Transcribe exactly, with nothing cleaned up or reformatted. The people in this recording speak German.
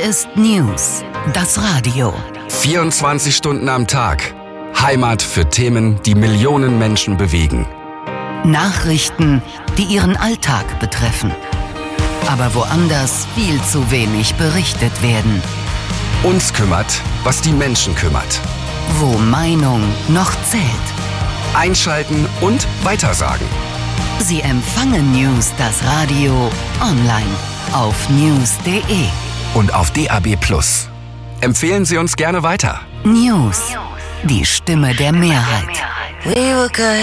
ist News, das Radio. vierundzwanzig Stunden am Tag. Heimat für Themen, die Millionen Menschen bewegen. Nachrichten, die ihren Alltag betreffen. Aber woanders viel zu wenig berichtet werden. Uns kümmert, was die Menschen kümmert. Wo Meinung noch zählt. Einschalten und weitersagen. Sie empfangen News, das Radio, online auf news punkt de. Und auf D A B plus. Empfehlen Sie uns gerne weiter. News, die Stimme der Mehrheit. We were good.